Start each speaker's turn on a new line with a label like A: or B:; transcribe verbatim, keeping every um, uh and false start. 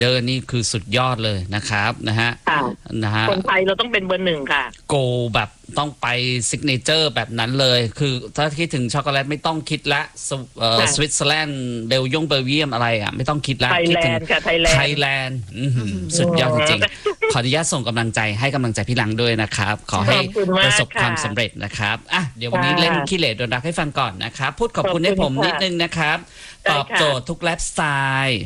A: เดอร์นี่คือสุดยอดเลยนะครับนะฮะนะฮะ
B: คนไทยเราต้องเป็นเบอร์หนึ่งค่ะ
A: โกแบบต้องไปซิกเนเจอร์แบบนั้นเลยคือถ้าคิดถึงช็อกโกแลตไม่ต้องคิดละสวิตเซอร์แลนด์เบลยงเบลเยียมอะไรอ่ะไม่ต้องคิดละ
B: ไทยแลนด์ค่ะไทยแลนด์ไทยแลนด์
A: สุดยอดจริงๆขออนุญาตส่งกำลังใจให้กำลังใจพี่ลังด้วยนะครับขอให้ประสบความสำเร็จนะครับอ่ะเดี๋ยววันนี้เล่นขี้เหร่โดนรักให้ฟังก่อนนะครับพูดขอบคุณให้ผมนิดนึงนะครับตอบโจทย์ทุกไลฟ์สไตล์